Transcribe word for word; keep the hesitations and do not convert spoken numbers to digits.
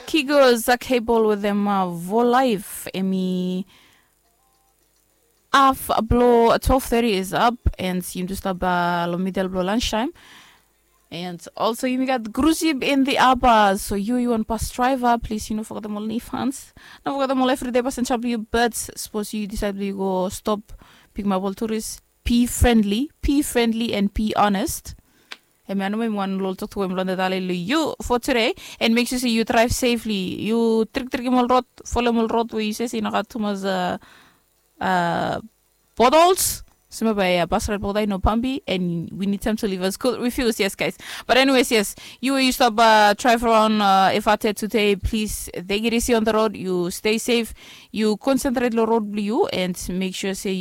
Kigo za cable with them uh, vo live emi af blo twelve thirty is up and you just have lo middle blo lunchtime. And also you got Gruzib in the Abba. So you you want bus driver, please, you know, forget them all knee fans. Now forget them all every day bus and chop you, but suppose you decide to go stop pick my ball tourists. P friendly, P friendly and P honest. And I know one little talk to him you for today and make sure you drive safely. You trick trick him all road, follow him all road where you say in a too much uh uh bottles. Some by a bus ride no Pambi, and we need time to leave us. Could refuse, yes, guys. But anyways, yes, you you stop uh drive around uh if I today, please take it easy on the road, you stay safe, you concentrate on road blue and make sure say